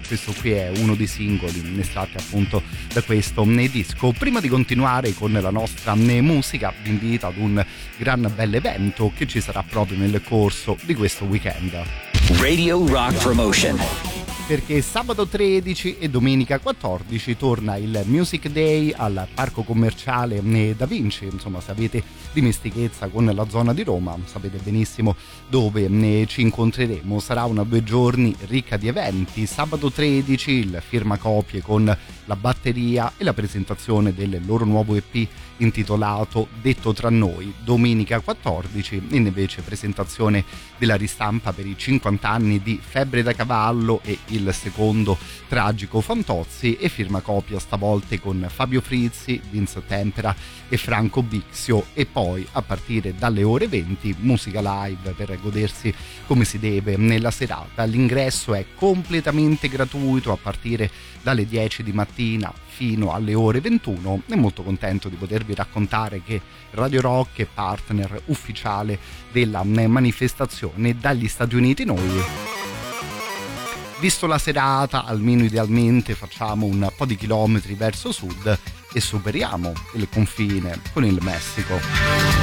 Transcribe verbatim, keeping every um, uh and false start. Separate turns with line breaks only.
questo qui è uno dei singoli estratti appunto da questo disco. Prima di continuare con la nostra musica vi invito ad un gran bel evento che ci sarà proprio nel corso di questo weekend.
Radio Rock Promotion.
Perché sabato tredici e domenica quattordici torna il Music Day al Parco Commerciale Da Vinci. Insomma, se avete dimestichezza con la zona di Roma sapete benissimo dove ne ci incontreremo. Sarà una due giorni ricca di eventi. Sabato tredici il firmacopie con la batteria e la presentazione del loro nuovo E P intitolato Detto tra noi. Domenica quattordici invece presentazione della ristampa per i cinquanta anni di Febbre da Cavallo e il secondo Tragico Fantozzi, e firmacopia stavolta con Fabio Frizzi, Vince Tempera e Franco Bixio. E poi a partire dalle ore venti musica live per godersi come si deve nella serata. L'ingresso è completamente gratuito a partire dalle dieci di mattina fino alle ore ventuno. È molto contento di potervi raccontare che Radio Rock è partner ufficiale della manifestazione. Dagli Stati Uniti noi, visto la serata, almeno idealmente facciamo un po' di chilometri verso sud e superiamo il confine con il Messico.